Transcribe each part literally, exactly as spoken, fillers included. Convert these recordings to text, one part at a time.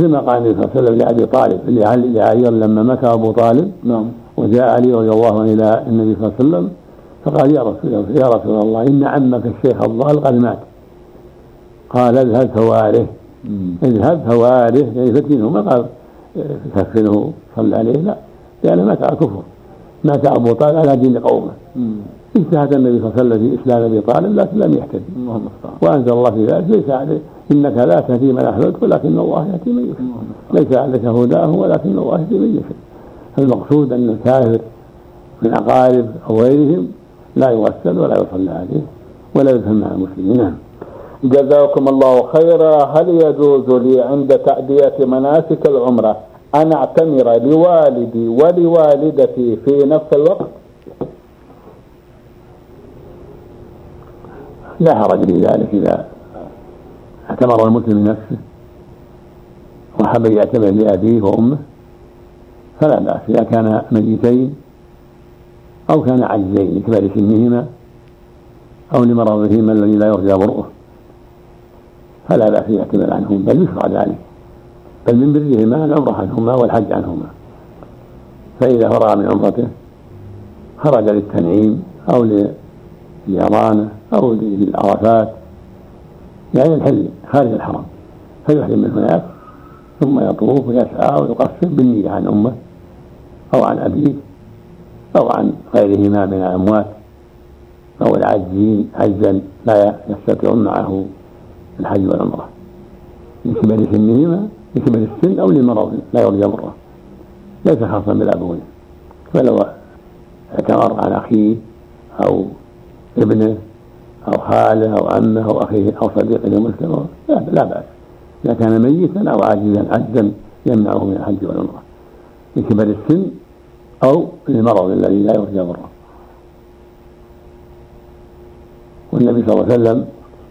مثل ما قال النبي صلى الله عليه وسلم لأبي طالب لعلي لما مات أبو طالب نعم وجاء علي رضي الله عنه إلى النبي صلى الله عليه وسلم فقال يا رسول الله يا رسول الله إن عمك الشيخ الضال قد مات. قال اذهب فواره اذهب فواره يعني فتنه، ما قال كفنه صلى عليه، لا، لأنه مات على الكفر، مات أبو طالب على دين قومه. اجتهد النبي صلى الله عليه وسلم في إسلام أبي طالب لكن لم يهتدي، وأنزل الله في ذلك ليس عليه إنك لا تهدي من أحببت ولكن الله يهدي من يشاء، ليس عليك هداهم ولكن الله يهدي من يشاء. المقصود أن الكافر من أقارب أو غيرهم لا يغسل ولا يصلى عليه ولا يدفن مع المسلمين. جزاكم الله خيرا. هل يجوز لي عند تأدية مناسك العمرة أن أعتمر لوالدي ولوالدتي في نفس الوقت؟ لا حرج في ذلك إذا اعتمر المسلم لنفسه وحب يعتمر لأبيه وأمه فلا بأس، إذا كان ميتين أو كان عجزين لكبر سنهما أو لمرضهما الذي لا يرجى برؤه فلا بأس يعتمر عنهم، بل يشرع ذلك، بل من برهما العمرة عنهما والحج عنهما. فإذا فرغ من عمرته خرج للتنعيم أو لليرانة أو للعرفات يعني الحل خارج الحرم فيحرم من هناك ثم يطوف ويسعى ويقصر بالنية عن أمه أو عن أبيه أو عن غيرهما من الأموات أو العاجزين عجزا لا يستطيعون معه الحج والعمرة لكبر سنهما لكبر السن أو لمرض لا يرجى بره، ليس خاصا بالأبوين. فلو اعتمر على أخيه أو ابنه أو خاله أو عمه أو أخيه أو صديقه المسلم لا بأس، إذا كان ميتا أو عاجزا عجزا يمنعه من الحج والعمرة لكبر السن أو للمرض الذي لا يرجى بره. والنبي صلى الله عليه وسلم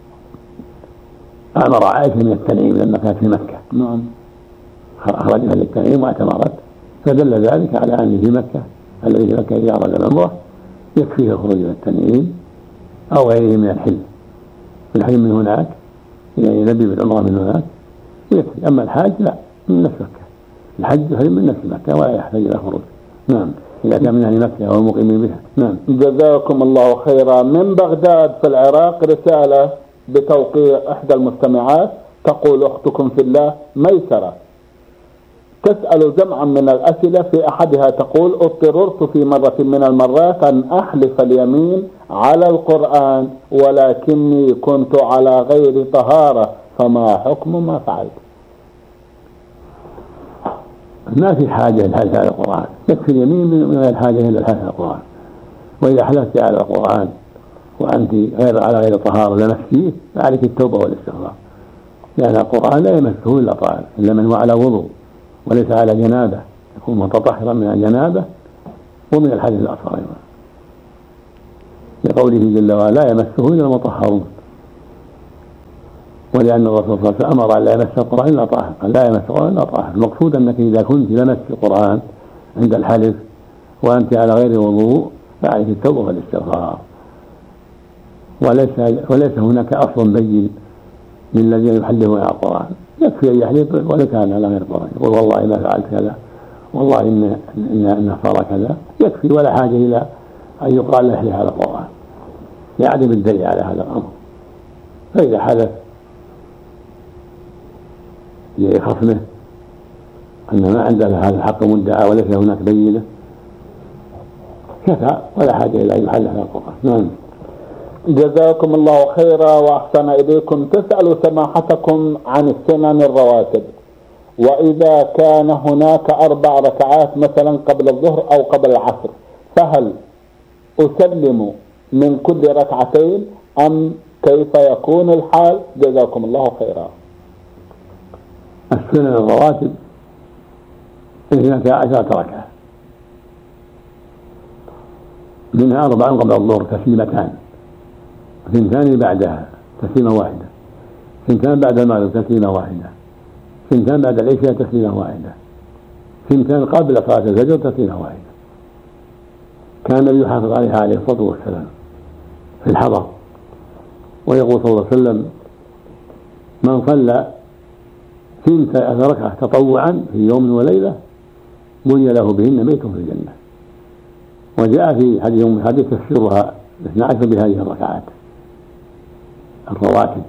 أمر عائشة من التنعيم لما كانت في مكة، نعم، أخرجها للتنعيم واعتمرت، فدل ذلك على أن في مكة الذي في مكة إذا أراد العمرة يكفيه الخروج إلى التنعيم أو غيره من الحل، الحل من هناك يعني ينبي بالعمرة من هناك يكفي. أما الحاج لا، من نفس مكة، الحج يحرم من نفس مكة ولا يحتاج إلى خروج، نعم، إذا كان من أهل مكة أو مقيمين بها. نعم. جزاكم الله خيرا. من بغداد في العراق رسالة بتوقيع إحدى المستمعات تقول أختكم في الله ميسرة تسأل جمعا من الأسئلة، في أحدها تقول اضطررت في مرة من المرات أن أحلف اليمين على القرآن ولكني كنت على غير طهارة، فما حكم ما فعلت؟ ما في حاجة للحلف على القرآن، يكفي اليمين من غير حاجة إلى الحلف على القرآن. وإذا حلفت على القرآن وأنت غير على غير طهارة لنفسه فعليك التوبة والاستغفار، لأن القرآن لا يمسه إلا طاهر إلا من هو على وضوء وليس على جنابه، يكون متطهرا من الجنابة ومن الحدث الأصغر أيضا، لقوله جل وعلا لا يمسه إلا المطهرون، ولأن الرسول صلى الله عليه وسلم أمر أن لا يمس القرآن إلا طاهر، قال لا يمس القرآن إلا طاهر. المقصود أنك إذا كنت لمست القرآن عند الحلف وأنت على غير وضوء فعليك التوبة والاستغفار، وليس وليس هناك أصل بين للذين يحلفون على القرآن، يكفي أن يحلف ولو كان على غير القرآن، يقول والله ما فعلت كذا والله إن إن إن صار كذا، يكفي ولا حاجة إلى أن يقال له يحلف على القرآن لعدم الدليل على هذا الأمر. فإذا حلف لخصمه أن ما عنده هذا الحق مدعى وليس هناك بينة كفى ولا حاجة إلى أن يحلف على القرآن. نعم. جزاكم الله خيرا وأحسن إليكم. تسأل سماحتكم عن السنن الرواتب، وإذا كان هناك أربع ركعات مثلا قبل الظهر أو قبل العصر فهل أسلم من كل ركعتين أم كيف يكون الحال؟ جزاكم الله خيرا. السنن الرواتب اثنتا عشرة ركعة، منها أربع قبل الظهر تسليمتان، ثنتان بعدها تسليمة واحدة، ثنتان بعد المغرب تسليمة واحدة، ثنتان بعد العشاء تسليمة واحدة، ثنتان قبل صلاة الفجر تسليمة واحدة. كان النبي يحافظ عليها عليه الصلاة والسلام في الحضر، ويقول صلى الله عليه وسلم من صلى ثنتي عشرة ركعة تطوعا في يوم وليلة بني له بهن بيت في الجنة. وجاء في حديث من حديث تفسيرها اثنا عشر بهذه الركعات الرواتب،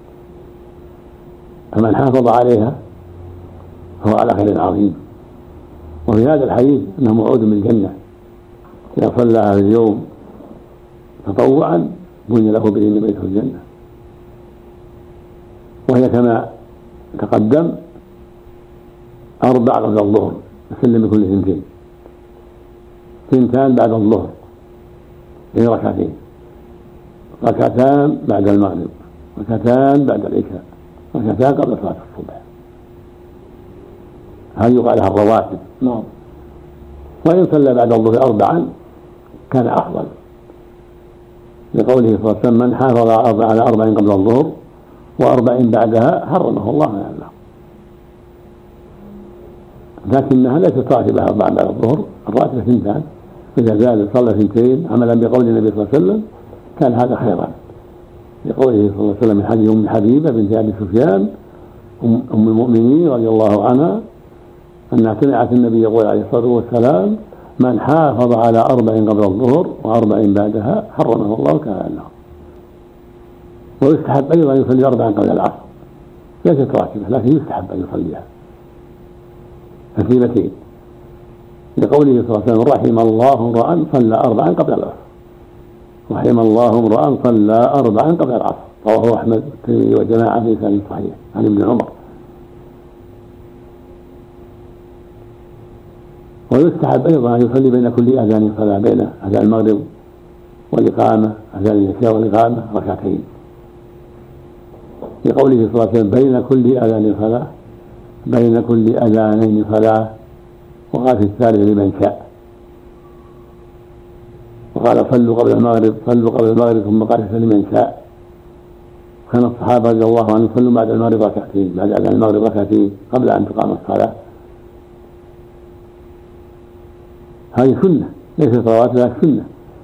فمن حافظ عليها فهو على خير عظيم. وفي هذا الحديث انه موعود بالجنة إذا صلى في اليوم تطوعا بني له بهن بيت في الجنة. وهي كما تقدم أربع قبل الظهر يسلم بكل ثنتين، ثنتان بعد الظهر في ركعتين، ركعتان بعد المغرب، ركعتان بعد العشاء، ركعتان قبل صلاة الصبح. هذه يقال لها الرواتب. نعم. وإن صلى بعد الظهر أربعا كان أفضل، لقوله صلى الله عليه وسلم من حافظ على أربع قبل الظهر وأربع بعدها حرمه الله على النار. لكنها ليست راتبة أربع بعد الظهر، الراتبة ثنتان، إذا زاد صلى ثنتين عملا بقول النبي صلى الله عليه وسلم كان هذا خيرا، لقوله صلى الله عليه وسلم من حديث أم حبيبة بنت أبي سفيان أم المؤمنين رضي الله عنها أنها سمعت النبي يقول عليه الصلاة والسلام من حافظ على أربع قبل الظهر وأربع بعدها حرمه الله تعالى النار. ويستحب أيضا أن يصلي أربعا قبل العصر، ليست راتبة لكن يستحب أن يصليها ترتيبتين، لقوله صلى الله عليه وسلم رحم الله امرأ صلى أربعا قبل العصر، رحم الله امرأ صلى أربعا قبل العصر، رواه أحمد والترمذي وجماعة في سنة صحيح عن ابن عمر. ويستحب أيضا أن يصلي بين كل أذان صلاة، بين أذان المغرب والإقامة أذان العشاء والإقامة ركعتين، لقوله صلى الله عليه وسلم بين كل أذان صلاة بين كل أذانين صلاة، وقال في الثالث لمن شاء، وقال صلوا قبل المغرب صلوا قبل المغرب ثم قال لمن شاء. كان الصحابة رضي الله عنهم يصلوا بعد المغرب ركعتين، بعد أذان المغرب ركعتين قبل أن تقام الصلاة. هذه سنة ليست رواتب لكن سنة.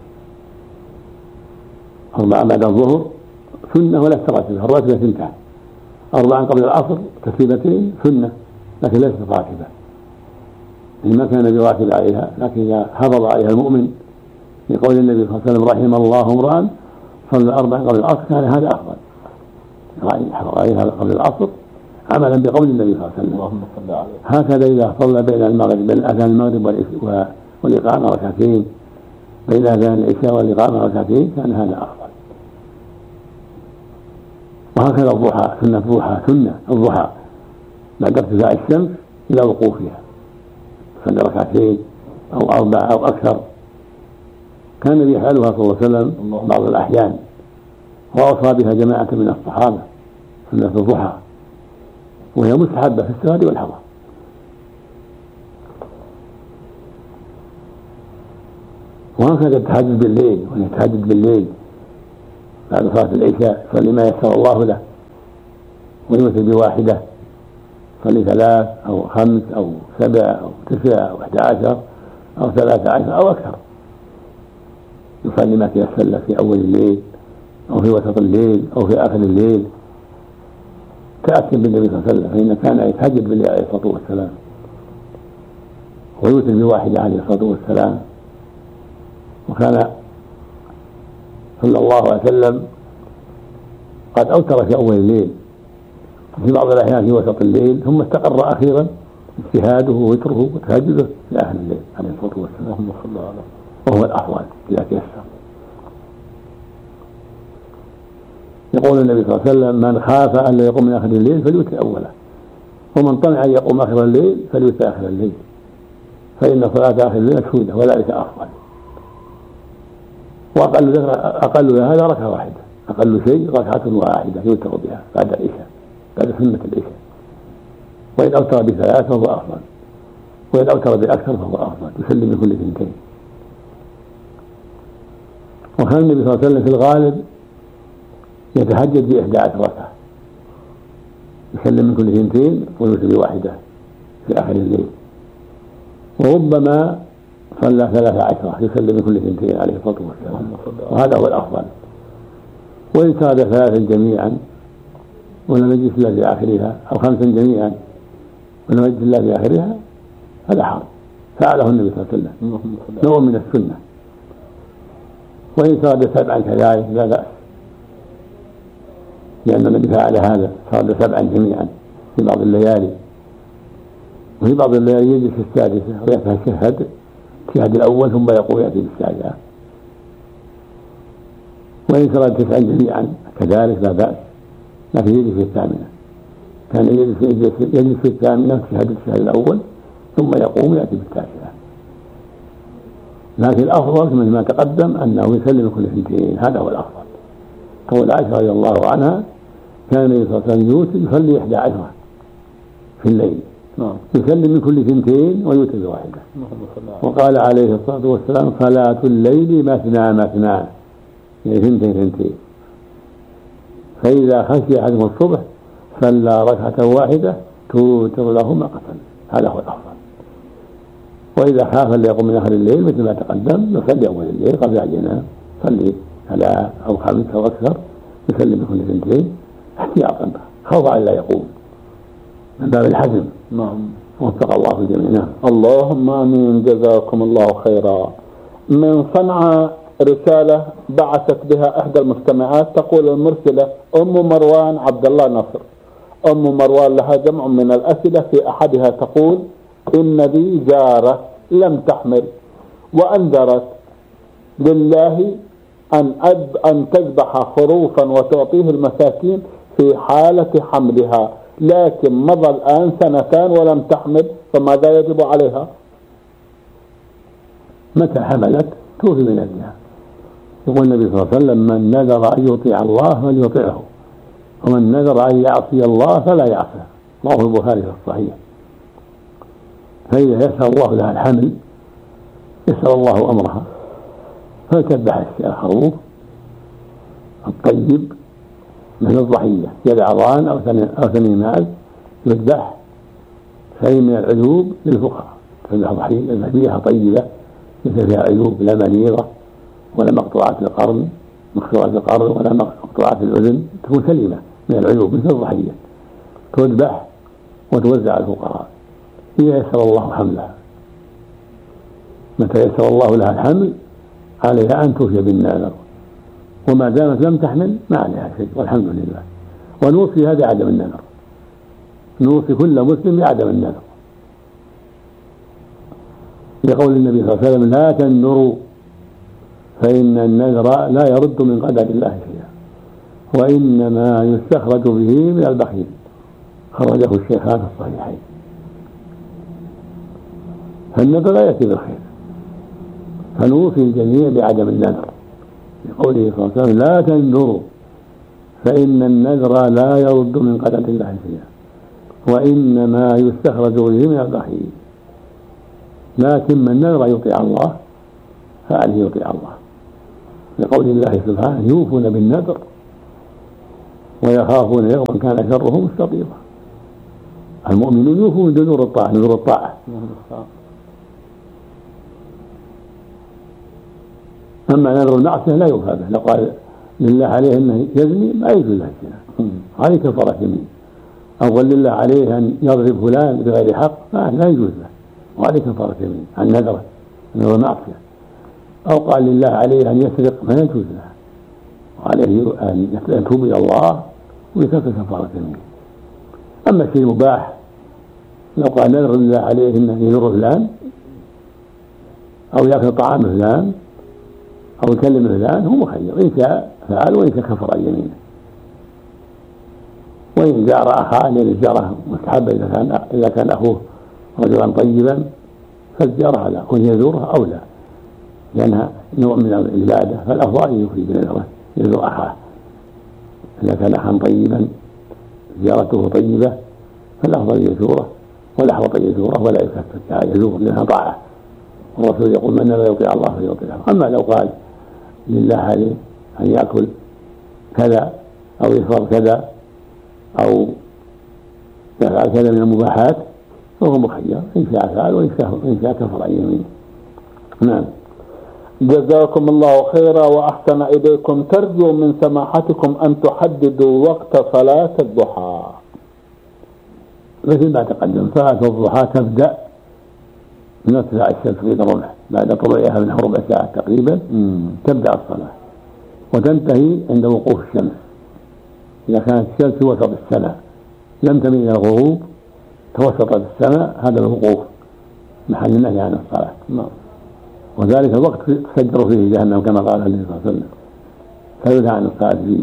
أربعة بعد الظهر سنة ولا راتبة، الراتبة ثنتان، أربعا قبل العصر ترتيبتين سنة لكن ليست راتبة، يعني ما كان براتب عليها، لكن إذا حافظ عليها المؤمن لقول النبي صلى الله عليه وسلم رحم الله امرأ صلى أربعا قبل العصر كان هذا أفضل، يعني حافظ عليها قبل العصر عملا بقول النبي صلى الله عليه وسلم. هكذا إذا صلى بين المغرب بين أذان المغرب والإقامة ركعتين، بين أذان العشاء والإقامة ركعتين كان هذا أفضل. وهكذا الضحى سنة الضحى سنة الضحى بعد ارتفاع الشمس إلى وقوفها صلى ركعتين أو أربعة أو أكثر، كان يفعلها صلى الله عليه وسلم بعض الأحيان، وأوصى بها جماعة من الصحابة سنة الضحى، وهي مستحبة في السفر والحضر. وهكذا التهجد بالليل، وأن يتهجد بالليل بعد صلاة العشاء يصلي ما يسر الله له، ويوتر بواحدة، يصلي ثلاث أو خمس أو سبع أو تسع أو أحد عشر أو ثلاثة عشر أو أكثر، يصلي ما تيسر له في أول الليل أو في وسط الليل أو في آخر الليل، تأكد بالنبي صلى الله عليه وسلم فإنه كان يتهجد بالليل عليه الصلاة والسلام، ويوتر بواحدة عليه الصلاة والسلام. وكان صلى الله عليه وسلم قد أوتر في أول الليل، في بعض الأحيان في وسط الليل، ثم استقر أخيرا اجتهاده ووتره وتهجده في آخر الليل عليه الصلاة والسلام، وهو الأفضل إذا تيسر. يقول النبي صلى الله عليه وسلم من خاف أن لا يقوم من آخر الليل فليوتر أوله، ومن طمع أن يقوم آخر الليل فليوتر آخر الليل، فإن صلاة آخر الليل مشهودة وذلك أفضل. وأقل أقل هذا ركعة واحدة، أقل شيء ركعة واحدة يوتر بها بعد العشاء، بعد سنة العشاء. وإن أوتر بثلاث فهو أفضل، وإن أوتر بأكثر فهو أفضل، يسلم بكل اثنتين. وكان النبي صلى الله عليه وسلم في الغالب يتهجد بإحدى عشر ركعة، يسلم من كل اثنتين ويوتر بواحدة في آخر الليل، وربما صلى ثلاثة عشرة يسلم من كل اثنتين عليه الصلاة والسلام، وهذا هو الأفضل. وإن كان ثلاثا جميعا ولم يجلس إلا في آخرها، أو خمسا جميعا ولم يجلس إلا في آخرها، هذا حرام فعله النبي صلى الله عليه وسلم، نوع من السنة. وإن صاد سبعا كذلك لا بأس، لأن النبي فعل هذا، صاد سبعا جميعا في بعض الليالي، وفي بعض الليالي يجلس في السادسة ويتشهد التشهد الأول ثم يقول يأتي بالسابعة. وإن صاد تسعا جميعا كذلك لا بأس، لكن يجلس في الثامنة، كان يجلس, يجلس, يجلس في الثامنة ويتشهد التشهد الأول ثم يقوم يأتي بالتاسعة. لكن الأفضل كما ما تقدم أنه يسلم كل اثنتين، هذا هو الأفضل. قول عائشة رضي الله عنها كان النبي صلى الله عليه وسلم يصلي إحدى عشرة في الليل، يسلم من كل اثنتين ويوتر بواحدة. وقال عليه الصلاة والسلام صلاة الليل مثنى مثنى، يعني ثنتين ثنتين، فإذا خشي أحدهم الصبح صلى ركعة واحدة توتر له ما قتل، هذا هو الأفضل. وإذا خاف أن يقوم من آخر الليل مثل ما تقدم يصلي أول الليل قبل أن ينام، صلي ثلاث أو خمس أو أكثر، يسلم بكل اثنتين احتياطا خوفا أن لا يقوم، من باب الحزم. نعم. وفق الله جميعا. اللهم آمين. جزاكم الله خيرا. من صنعاء رسالة بعثت بها إحدى المستمعات، تقول المرسلة أم مروان عبد الله نصر. أم مروان لها جمع من الأسئلة، في أحدها تقول إن لي جارة لم تحمل، وأنذرت لله أن أد أن تذبح خروفا وتعطيه المساكين في حالة حملها، لكن مضى الآن سنتان ولم تحمل، فماذا يجب عليها؟ متى حملت توفي من أجلها. يقول النبي صلى الله عليه وسلم من نذر أن يطيع الله فليطيعه، ومن نذر أن يعصي الله فلا يعصيه، رواه البخاري في الصحيح. فإذا يسر الله لها الحمل يسر الله أمرها، فلتذبح الخروف الطيب مثل الضحية، يدعران أو ثني ماز، يذبح شيء من العيوب للفقراء، تذبح ضحية ذبيحة طيبة ليس فيها عيوب، لا مريضة ولا مقطوعات القرن مقطوعات القرن ولا مقطوعات الأذن، تكون سليمة من العيوب مثل الضحية، تذبح وتوزع على الفقراء إذا يسر الله حملها. متى يسر الله لها الحمل عليها أن توفي بالنذر، وما دامت لم تحمل ما عليها شيء والحمد لله. ونوصي هذا عدم النذر، نوصي كل مسلم بعدم النذر، لقول النبي صلى الله عليه وسلم لا تنذروا فإن النذر لا يرد من قدر الله شيئا، وإنما يستخرج به من البخيل، خرجه الشيخان في الصحيحين. فالنذر لا يأتي بالخير، فنوصي الجميع بعدم النذر، لقوله صلى الله عليه وسلم لا تنذروا فإن النذر لا يرد من قدر الله شيئا، وإنما يستخرج به من البخيل. لكن من نذر يطيع الله فعليه يطيع الله، لقول الله سبحانه يوفون بالنذر ويخافون يوما كان شره مستطيرا. المؤمنون يوفون بنذور الطاعة، نذور الطاعة. أما نذر المعصية لا يوفى به، لو قال لله عليه أنه يزني ما يجوز له الزنا، هذه كفارة يمين. أو قال لله عليه أن يضرب فلان بغير حق لا يجوز له، وهذه كفارة يمين عن نذره نذر المعصية. أو قال لله عليه أن يسرق ما يجوز له، وعليه أن يتوب إلى الله ويكفر كفارة يمين. أما الشيء المباح لو قال نذر لله عليه أنه يضر فلان أو يأكل طعام فلان أو يكلم فلان هو مخير، إن شاء فعل وإن شاء كفر عن يمينه. وإن زار أخاه لأن الزيارة مستحبة إذا كان إذا كان أخوه رجلا طيبا فالزيارة على كون يزوره أو لا، لأنها نوع من العبادة، فالأفضل أن يفرد نذره يزور أخاه. إذا كان أخا طيبا زيارته طيبة فالأفضل يزوره والأحوط يزوره ولا يكفر يزور لأنها طاعة، والرسول يقول من لا يطيع الله فيطيعه. أما لو قال لله عليه أن يأكل كذا أو يشرب كذا أو يفعل كذا من المباحات فهو مخير، إن شاء فعل وإن شاء كفر عن يمينه. نعم. جزاكم الله خيرا وأحسن إليكم. ترجو من سماحتكم أن تحددوا وقت صلاة الضحى. مثل ما تقدم صلاة الضحى تبدأ من ارتفاع الشمس قيد الرمح بعد طلوعها من ربع ساعة تقريبا تبدأ الصلاة وتنتهي عند وقوف الشمس. إذا كانت الشمس في وسط السماء لم تميل إلى الغروب توسطت السماء هذا الوقوف محل النهي عن الصلاة. وذلك الوقت تفجر فيه جهنم كما قال النبي صلى الله عليه وسلم فينهى عن الصلاة فيه.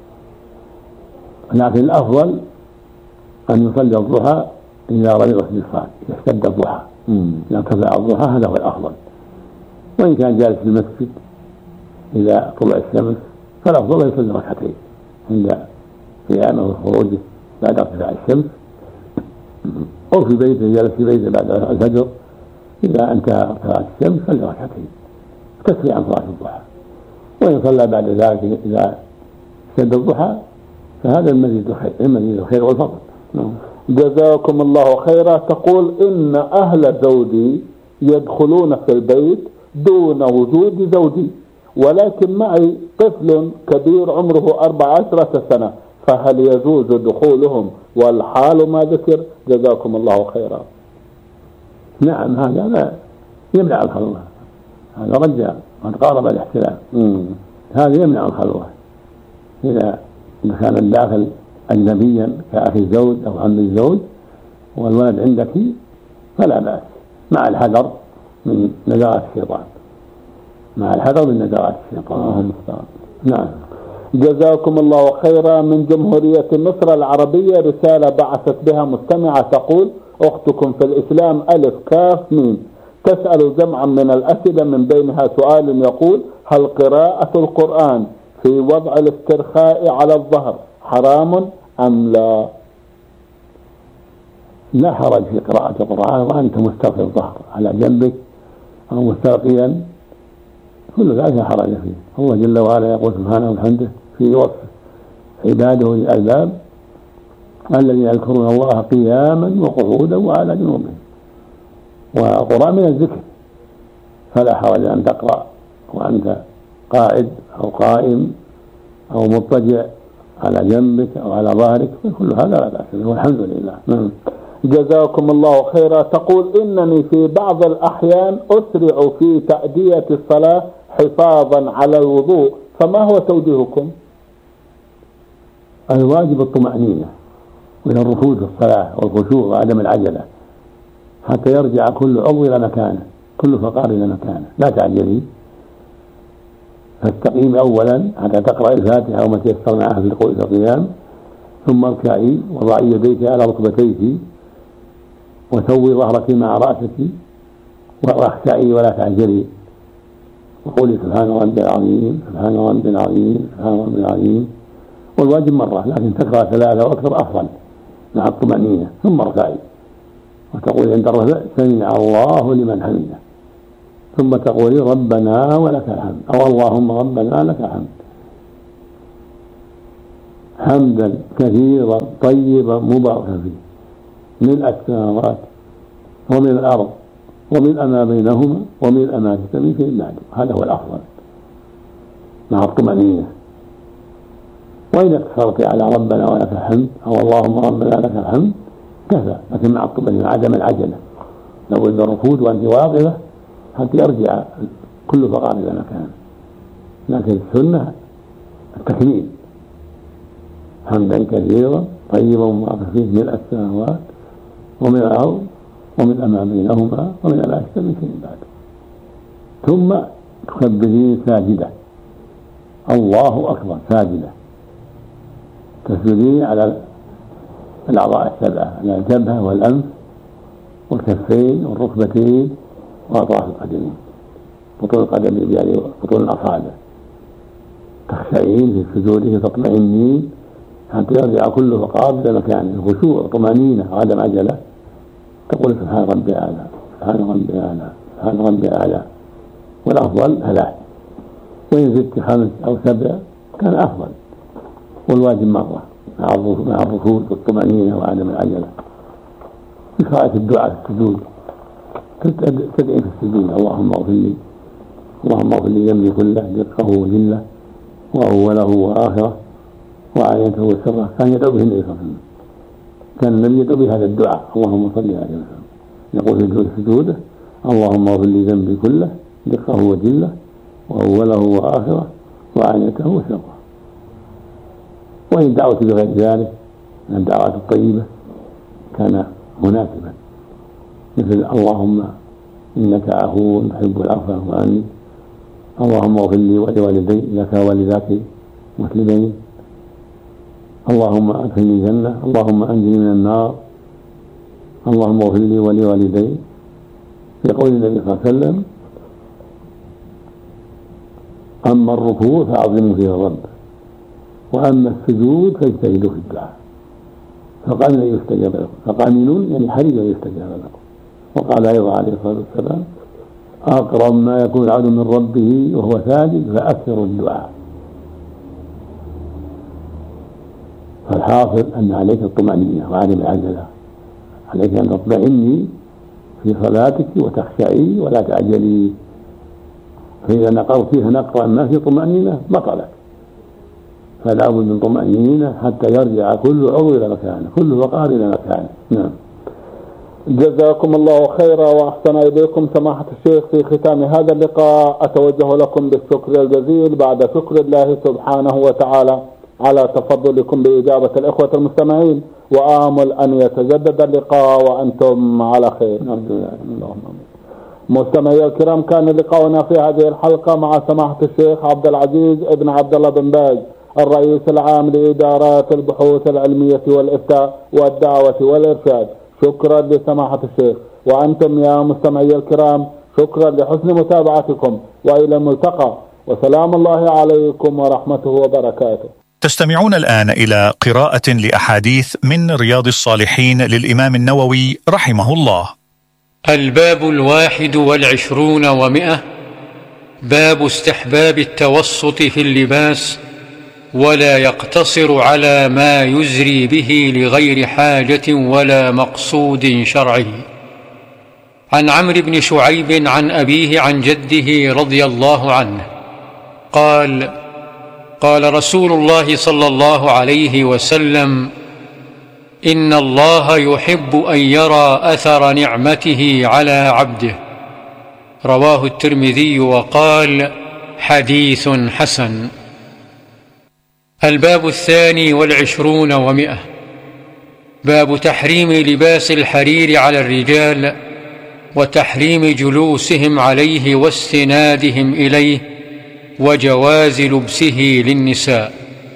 لكن الأفضل أن يصلي الضحى إذا رمضت الصلاة إذا اشتد الضحى إذا ارتفع الضحى هذا هو الأفضل. وإن كان جالس في المسجد إذا طلع الشمس فالأفضل يصلي ركعتين عند قيامه وخروجه بعد ارتفاع الشمس، أو في بيته جالس في بيته بعد الفجر إذا انتهى ارتفاع الشمس صلي ركعتين تكفي عن صلاة الضحى. وإن صلى بعد ذلك إذا اشتد الضحى فهذا المزيد الخير المزيد الخير والفضل. جزاكم الله خيرا. تقول إن أهل زوجي يدخلون في البيت دون وجود زوجي، ولكن معي طفل كبير عمره أربع عشرة سنة، فهل يجوز دخولهم والحال ما ذكر؟ جزاكم الله خيرا. نعم هذا لا يمنع الخلوة، هذا رجع قد قارب الاحتلال، هذا يمنع الخلوة. إذا كان الداخل أجنبيا كأخي الزوج أو عم الزوج والولد عندك فلا بأس مع الحذر من نزغات الشيطان مع الحذر من نزغات الشيطان. نعم. جزاكم الله خيرا. من جمهورية مصر العربية رسالة بعثت بها مستمعة تقول: أختكم في الإسلام ألف كاف ميم تسأل جمعا من الأسئلة من بينها سؤال يقول: هل قراءة القرآن في وضع الاسترخاء على الظهر حرام أم لا؟ لا حرج في قراءة القرآن وأنت مستلقي الظهر على جنبك أو مستلقيا، كل ذلك لا حرج فيه. الله جل وعلا يقول سبحانه وبحمده في وصف عباده الألباب الذين يذكرون الله قياما وقعودا وعلى جنوبهم، والقرآن من الذكر فلا حرج أن تقرأ وأنت قاعد أو قائم أو مضطجع على جنبك أو على ظهرك، كل هذا لا بأس به والحمد لله. جزاكم الله خيرا. تقول: إنني في بعض الأحيان أسرع في تأدية الصلاة حفاظا على الوضوء، فما هو توجيهكم؟ الواجب الطمأنينة وإلى الركود في الصلاة والخشوع وعدم العجلة حتى يرجع كل عضو إلى مكانه، كل فقار إلى مكانه، لا تعجلي. فاستقيم أولا حتى تقرأ الفاتحة وما تيسر معها في القيام، ثم اركعي وضعي يديك على ركبتيك وسوي ظهرك مع رأسك واخشعي ولا تعجلي، وقولي سبحان ربي العظيم سبحان ربي العظيم سبحان ربي العظيم. والواجب مرة، لكن تكرر ثلاثة وأكثر أفضل مع الطمأنينة. ثم اركعي وتقولي عند الرفع: سمع الله لمن حمده، ثم تقولي: ربنا ولك الحمد، أو اللهم ربنا لك الحمد، حمدا كثيرا طيبا مباركا فيه من السماوات ومن الأرض ومن ما بينهما ومن ما تسمي فيه بعد. هذا هو الأفضل مع الطمأنينة. وإذا اقتصرت على ربنا ولك الحمد أو اللهم ربنا لك الحمد كفى، لكن مع الطمأنينة عدم العجلة، لو إذا ركود وأنت واقفة حتى يرجع كل فقار إلى مكانه. لكن السنة التكميل: حمدا كثيرا طيبا مباركا فيه ملء السماوات ومن الأرض ومن ما بينهما ومن ما تسمي فيه بعد. ثم تكبرين ساجدة، الله أكبر ساجدة، تسجدين على الأعضاء السبعة، على الجبهة والأنف والكفين والركبتين وأطراف القدمين، بطون القدم يعني بطون الأصابع، تخشعين في السجود تطمئنين حتى يرجع كل فقار إلى مكانه، خشوع طمأنينة وعدم عجلة. تقول: سبحان ربي الأعلى سبحان ربي الأعلى سبحان ربي الأعلى، والأفضل ثلاث، وإن زدت خمس أو سبع كان أفضل. والواجب مرة مع الركود والطمأنينة وعدم العجلة. في قراءة الدعاء في السجود تدعي في السجود: اللهم اغفر لي اللهم اغفر لي ذنبي كله دقه وجله وأوله وآخره وعليته وسره. كان يدعو به النبي صلى الله عليه وسلم. كان النبي يدعو بهذا الدعاء اللهم صل عليه وسلم، يقول في سجوده اللهم اغفر لي ذنبي كله دقه وجله وأوله وآخره وعانيته وسره. وإن دعوت بغير ذلك من الدعوات الطيبة كان مناسبا، مثل اللهم إنك عفو تحب العفو فاعف عني، اللهم اغفر لي ولوالدي لك ولذاك مسلمين، اللهم أدخلني الجنة، اللهم أنجني من النار، اللهم اغفر لي ولوالدي. في قول النبي صلى الله عليه وسلم أما الركوع فأعظموا فيه الرب، وأما السجود فاجتهدوا في الدعاء فقامن يستجاب لكم، فقامنون يعني حري يستجاب لكم. وقال أيضا عليه الصلاة والسلام أقرب ما يكون العبد من ربه وهو ساجد فأكثر الدعاء. فالحاصل أن عليك الطمأنينة وعدم العجلة، عليك أن تطمئني في صلاتك وتخشعي ولا تعجلي، فإذا نقرت فيها نقرا ما في طمأنينة بطلت، فلا بد من طمأنينة حتى يرجع كل عضو إلى مكانه، كل وقار إلى مكانه. نعم. جزاكم الله خيرا وأحسن إليكم سماحة الشيخ. في ختام هذا اللقاء أتوجه لكم بالشكر الجزيل بعد شكر الله سبحانه وتعالى على تفضلكم بإجابة الإخوة المستمعين، وآمل أن يتجدد اللقاء وأنتم على خير. اللهم مستمعي الكرام، كان لقاؤنا في هذه الحلقة مع سماحة الشيخ عبد العزيز ابن عبد الله بن باز الرئيس العام لإدارات البحوث العلمية والإفتاء والدعوة والإرشاد. شكرا لسماحة الشيخ، وأنتم يا مستمعي الكرام شكرا لحسن متابعتكم، وإلى الملتقى، وسلام الله عليكم ورحمته وبركاته. تستمعون الآن إلى قراءة لأحاديث من رياض الصالحين للإمام النووي رحمه الله. الباب الواحد والعشرون ومئة، باب استحباب التوسط في اللباس ولا يقتصر على ما يزري به لغير حاجة ولا مقصود شرعي. عن عمرو بن شعيب عن أبيه عن جده رضي الله عنه قال: قال رسول الله صلى الله عليه وسلم: إن الله يحب أن يرى أثر نعمته على عبده. رواه الترمذي وقال: حديث حسن. الباب الثاني والعشرون ومئة، باب تحريم لباس الحرير على الرجال وتحريم جلوسهم عليه واستنادهم إليه وجواز لبسه للنساء.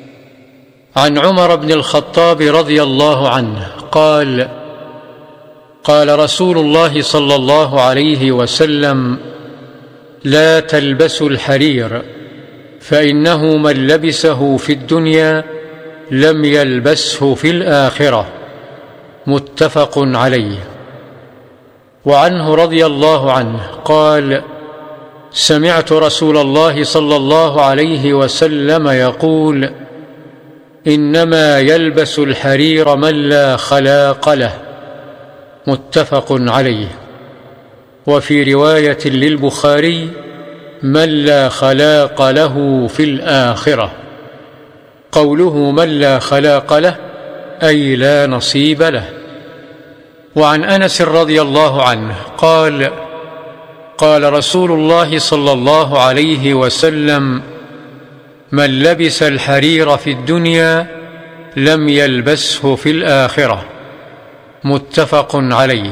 عن عمر بن الخطاب رضي الله عنه قال: قال رسول الله صلى الله عليه وسلم: لا تلبسوا الحرير فإنه من لبسه في الدنيا لم يلبسه في الآخرة. متفق عليه. وعنه رضي الله عنه قال: سمعت رسول الله صلى الله عليه وسلم يقول: إنما يلبس الحرير من لا خلاق له. متفق عليه. وفي رواية للبخاري: من لا خلاق له في الآخرة. قوله من لا خلاق له أي لا نصيب له. وعن أنس رضي الله عنه قال: قال رسول الله صلى الله عليه وسلم: من لبس الحرير في الدنيا لم يلبسه في الآخرة. متفق عليه.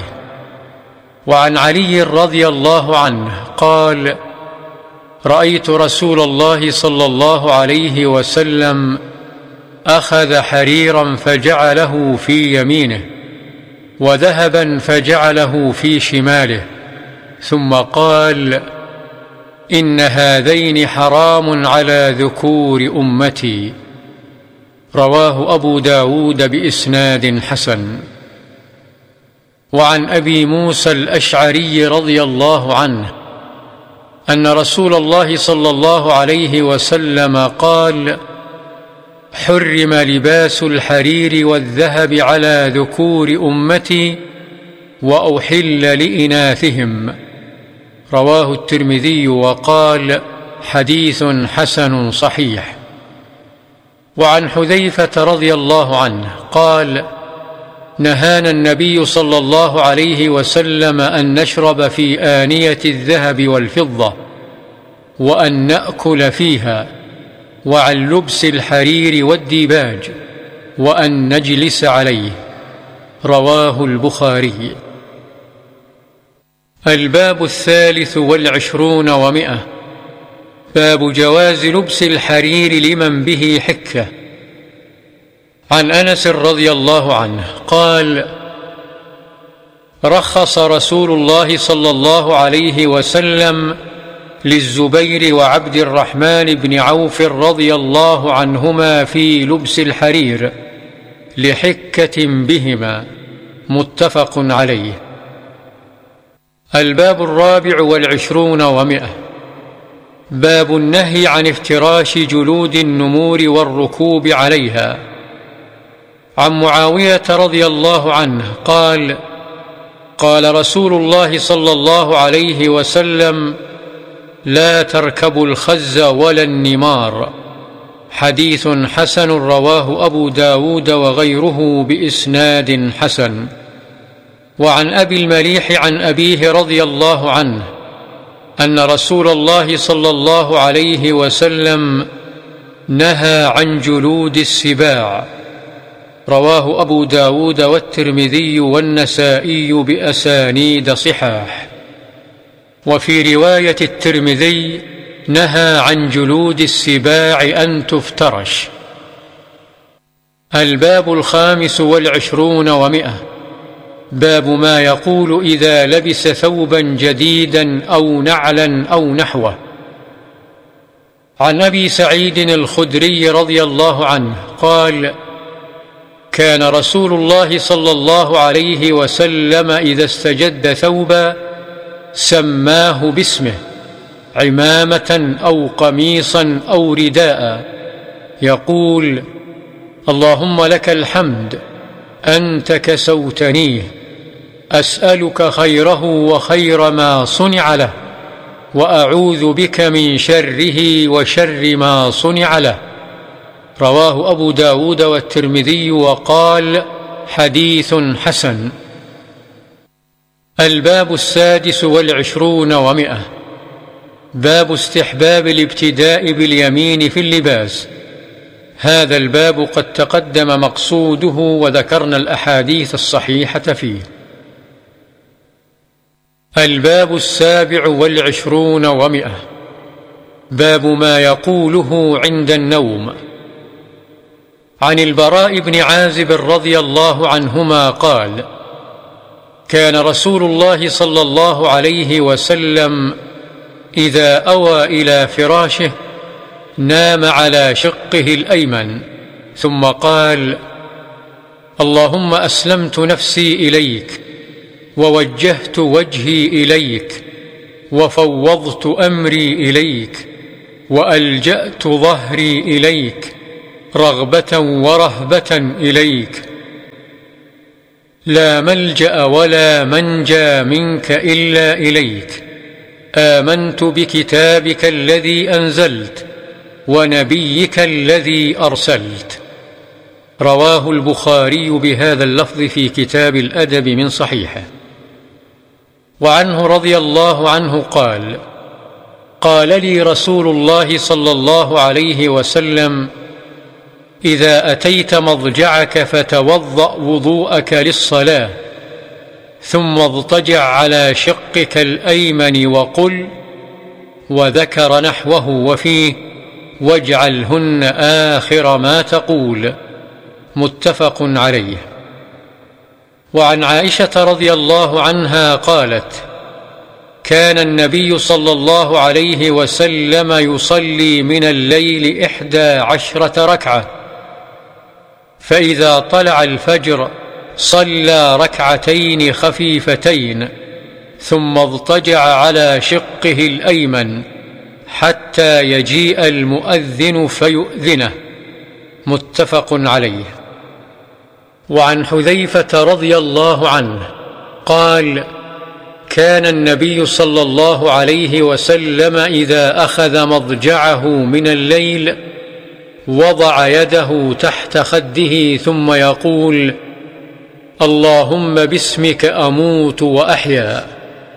وعن علي رضي الله عنه قال: رأيت رسول الله صلى الله عليه وسلم أخذ حريرا فجعله في يمينه وذهبا فجعله في شماله، ثم قال: إن هذين حرام على ذكور أمتي. رواه أبو داود بإسناد حسن. وعن أبي موسى الأشعري رضي الله عنه أن رسول الله صلى الله عليه وسلم قال: حرم لباس الحرير والذهب على ذكور أمتي وأحل لإناثهم. رواه الترمذي وقال: حديث حسن صحيح. وعن حذيفة رضي الله عنه قال: نهانا النبي صلى الله عليه وسلم أن نشرب في آنية الذهب والفضة وأن نأكل فيها، وعن لبس الحرير والديباج، وأن نجلس عليه. رواه البخاري. الباب الثالث والعشرون ومئة. باب جواز لبس الحرير لمن به حكة. عن أنس رضي الله عنه قال: رخص رسول الله صلى الله عليه وسلم للزبير وعبد الرحمن بن عوف رضي الله عنهما في لبس الحرير لحكة بهما. متفق عليه. الباب الرابع والعشرون ومئة. باب النهي عن افتراش جلود النمور والركوب عليها. عن معاوية رضي الله عنه قال: قال رسول الله صلى الله عليه وسلم: لا تركبوا الخز ولا النمار. حديث حسن رواه أبو داود وغيره بإسناد حسن. وعن أبي المليح عن أبيه رضي الله عنه أن رسول الله صلى الله عليه وسلم نهى عن جلود السباع. رواه أبو داود والترمذي والنسائي بأسانيد صحاح. وفي رواية الترمذي: نهى عن جلود السباع أن تفترش. الباب الخامس والعشرون ومئة. باب ما يقول إذا لبس ثوبا جديدا أو نعلا أو نحوه. عن أبي سعيد الخدري رضي الله عنه قال: كان رسول الله صلى الله عليه وسلم إذا استجد ثوبا سماه باسمه، عمامة أو قميصا أو رداء، يقول: اللهم لك الحمد أنت كسوتنيه، أسألك خيره وخير ما صنع له، وأعوذ بك من شره وشر ما صنع له. رواه أبو داود والترمذي وقال: حديث حسن. الباب السادس والعشرون ومئة. باب استحباب الابتداء باليمين في اللباس. هذا الباب قد تقدم مقصوده وذكرنا الأحاديث الصحيحة فيه. الباب السابع والعشرون ومئة. باب ما يقوله عند النوم. عن البراء بن عازب رضي الله عنهما قال: كان رسول الله صلى الله عليه وسلم إذا أوى إلى فراشه نام على شقه الأيمن، ثم قال: اللهم أسلمت نفسي إليك، ووجهت وجهي إليك، وفوضت أمري إليك، وألجأت ظهري إليك، رغبة ورهبة إليك، لا ملجأ ولا منجى منك إلا إليك، آمنت بكتابك الذي أنزلت ونبيك الذي أرسلت. رواه البخاري بهذا اللفظ في كتاب الأدب من صحيحه. وعنه رضي الله عنه قال: قال لي رسول الله صلى الله عليه وسلم: إذا أتيت مضجعك فتوضأ وضوءك للصلاة، ثم اضطجع على شقك الأيمن وقل، وذكر نحوه وفيه: واجعلهن آخر ما تقول. متفق عليه. وعن عائشة رضي الله عنها قالت: كان النبي صلى الله عليه وسلم يصلي من الليل إحدى عشرة ركعة، فإذا طلع الفجر صلى ركعتين خفيفتين، ثم اضطجع على شقه الأيمن حتى يجيء المؤذن فيؤذنه. متفق عليه. وعن حذيفة رضي الله عنه قال: كان النبي صلى الله عليه وسلم إذا أخذ مضجعه من الليل وضع يده تحت خده ثم يقول: اللهم باسمك أموت وأحيا.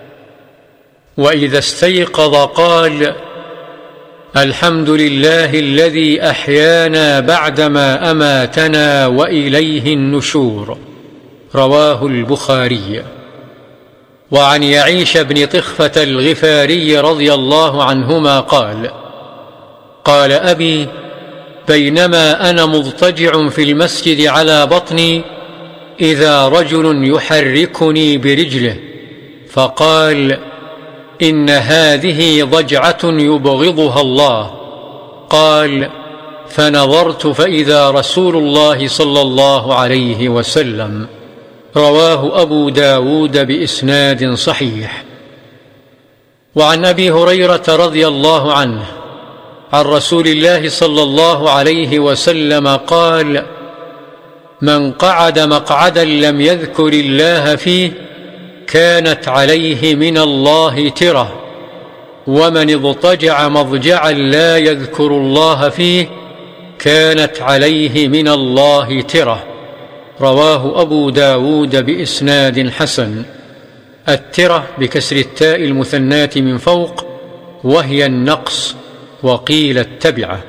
وإذا استيقظ قال الحمد لله الذي أحيانا بعدما أماتنا وإليه النشور. رواه البخاري. وعن يعيش بن طخفة الغفاري رضي الله عنهما قال قال أبي بينما أنا مضطجع في المسجد على بطني إذا رجل يحركني برجله فقال إن هذه ضجعة يبغضها الله. قال فنظرت فإذا رسول الله صلى الله عليه وسلم. رواه أبو داود بإسناد صحيح. وعن أبي هريرة رضي الله عنه عن رسول الله صلى الله عليه وسلم قال من قعد مقعدا لم يذكر الله فيه كانت عليه من الله ترة، ومن اضطجع مضجعا لا يذكر الله فيه كانت عليه من الله ترة. رواه أبو داود بإسناد حسن. الترة بكسر التاء المثناة من فوق وهي النقص، وقيل التبعة.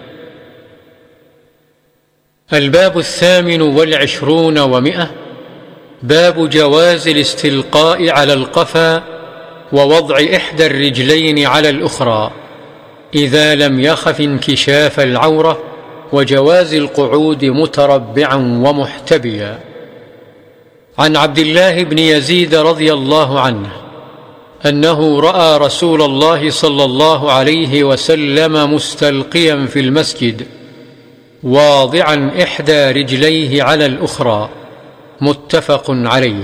الباب الثامن والعشرون ومئة باب جواز الاستلقاء على القفا ووضع إحدى الرجلين على الأخرى إذا لم يخف انكشاف العورة، وجواز القعود متربعا ومحتبيا. عن عبد الله بن يزيد رضي الله عنه أنه رأى رسول الله صلى الله عليه وسلم مستلقيا في المسجد واضعا إحدى رجليه على الأخرى، متفق عليه.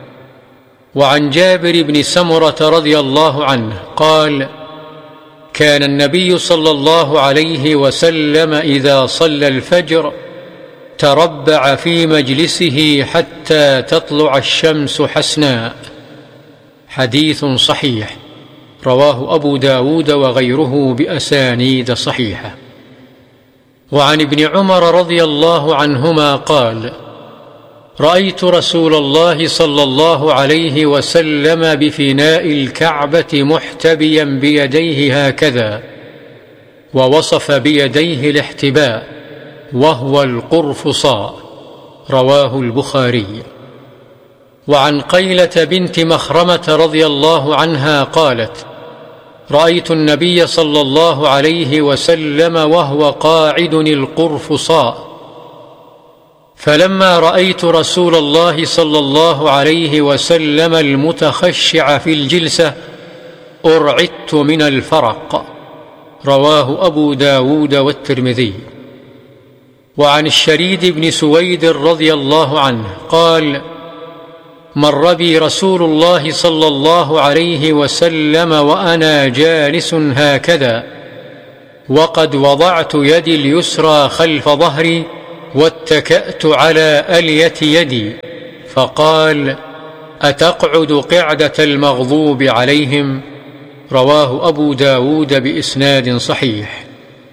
وعن جابر بن سمرة رضي الله عنه قال كان النبي صلى الله عليه وسلم إذا صلى الفجر تربع في مجلسه حتى تطلع الشمس حسناء. حديث صحيح. رواه أبو داود وغيره بأسانيد صحيحة. وعن ابن عمر رضي الله عنهما قال رأيت رسول الله صلى الله عليه وسلم بفناء الكعبة محتبيا بيديه هكذا، ووصف بيديه الاحتباء وهو القرفصاء. رواه البخاري. وعن قيلة بنت مخرمة رضي الله عنها قالت رأيت النبي صلى الله عليه وسلم وهو قاعد القرفصاء، فلما رأيت رسول الله صلى الله عليه وسلم المتخشع في الجلسة أرعدت من الفرق. رواه أبو داود والترمذي. وعن الشريد بن سويد رضي الله عنه قال مر بي رسول الله صلى الله عليه وسلم وأنا جالس هكذا، وقد وضعت يدي اليسرى خلف ظهري واتكأت على ألية يدي، فقال أتقعد قعدة المغضوب عليهم؟ رواه أبو داود بإسناد صحيح.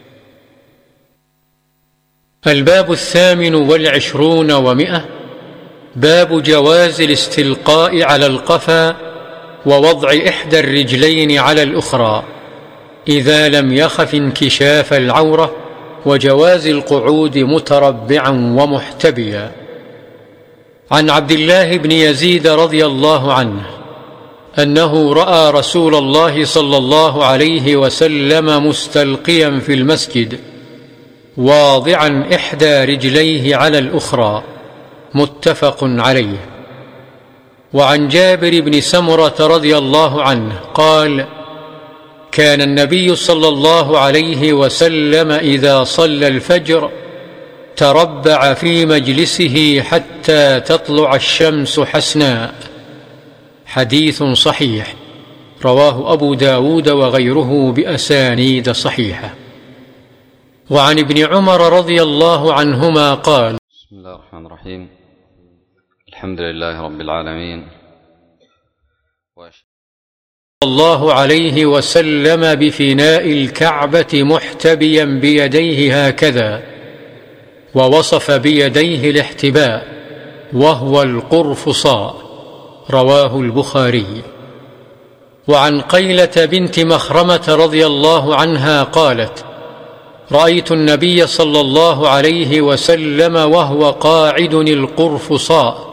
الباب الثامن والعشرون ومئة باب جواز الاستلقاء على القفا ووضع إحدى الرجلين على الأخرى إذا لم يخف انكشاف العورة، وجواز القعود متربعا ومحتبيا. عن عبد الله بن يزيد رضي الله عنه أنه رأى رسول الله صلى الله عليه وسلم مستلقيا في المسجد واضعا إحدى رجليه على الأخرى، متفق عليه. وعن جابر بن سمرة رضي الله عنه قال كان النبي صلى الله عليه وسلم إذا صلى الفجر تربع في مجلسه حتى تطلع الشمس حسناء. حديث صحيح. رواه أبو داود وغيره بأسانيد صحيحة. وعن ابن عمر رضي الله عنهما قال بسم الله الرحمن الرحيم. الحمد لله رب العالمين، صلى الله عليه وسلم بفناء الكعبة محتبيا بيديه هكذا، ووصف بيديه الاحتباء وهو القرفصاء، رواه البخاري. وعن قيلة بنت مخرمة رضي الله عنها قالت: رأيت النبي صلى الله عليه وسلم وهو قاعد القرفصاء،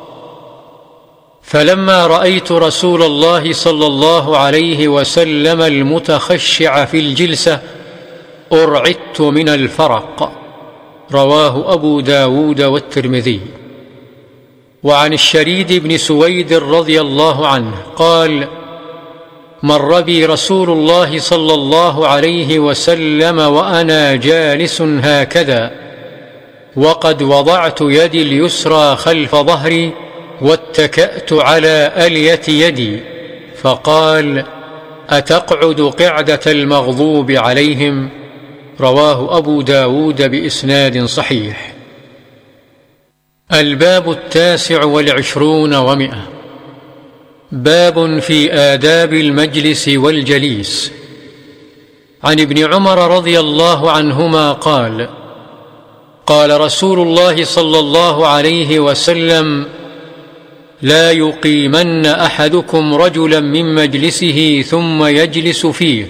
فلما رأيت رسول الله صلى الله عليه وسلم المتخشع في الجلسة أرعدت من الفرق، رواه أبو داود والترمذي. وعن الشريد بن سويد رضي الله عنه قال: مر بي رسول الله صلى الله عليه وسلم وأنا جالس هكذا، وقد وضعت يدي اليسرى خلف ظهري واتكأت على ألية يدي، فقال: أتقعد قعدة المغضوب عليهم؟ رواه أبو داود بإسناد صحيح. الباب التاسع والعشرون ومئة، باب في آداب المجلس والجليس. عن ابن عمر رضي الله عنهما قال: قال رسول الله صلى الله عليه وسلم: لا يقيمن أحدكم رجلا من مجلسه ثم يجلس فيه،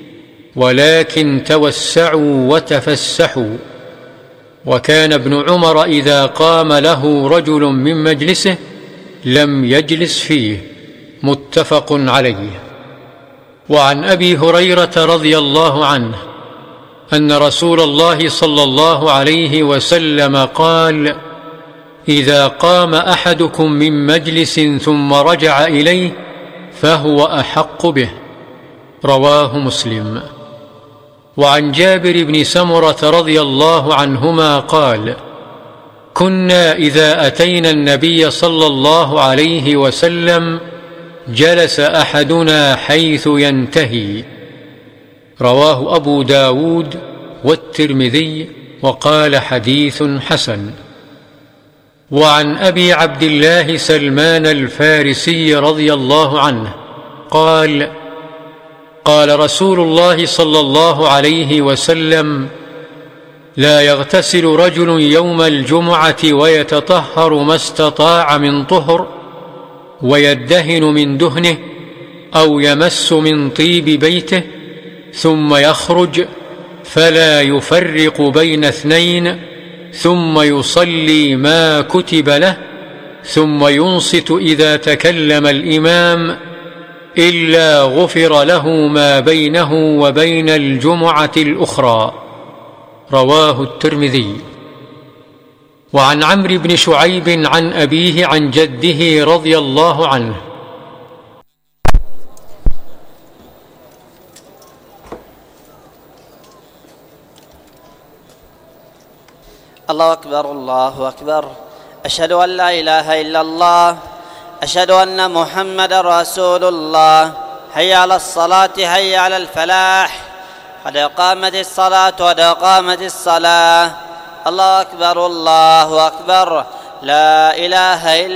ولكن توسعوا وتفسحوا. وكان ابن عمر إذا قام له رجل من مجلسه لم يجلس فيه، متفق عليه. وعن أبي هريرة رضي الله عنه أن رسول الله صلى الله عليه وسلم قال: إذا قام أحدكم من مجلس ثم رجع إليه فهو أحق به، رواه مسلم. وعن جابر بن سمرة رضي الله عنهما قال: كنا إذا أتينا النبي صلى الله عليه وسلم جلس أحدنا حيث ينتهي، رواه أبو داود والترمذي وقال حديث حسن. وعن أبي عبد الله سلمان الفارسي رضي الله عنه قال: قال رسول الله صلى الله عليه وسلم: لا يغتسل رجل يوم الجمعة ويتطهر ما استطاع من طهر، ويدهن من دهنه أو يمس من طيب بيته، ثم يخرج فلا يفرق بين اثنين، ثم يصلي ما كتب له، ثم ينصت إذا تكلم الإمام، إلا غفر له ما بينه وبين الجمعة الأخرى، رواه الترمذي. وعن عمرو بن شعيب عن أبيه عن جده رضي الله عنه: الله أكبر الله أكبر، أشهد أن لا إله إلا الله، أشهد أن محمد رسول الله، حي على الصلاة حي على الفلاح، قد قامت الصلاة قد قامت الصلاة، الله أكبر الله أكبر، لا إله إلا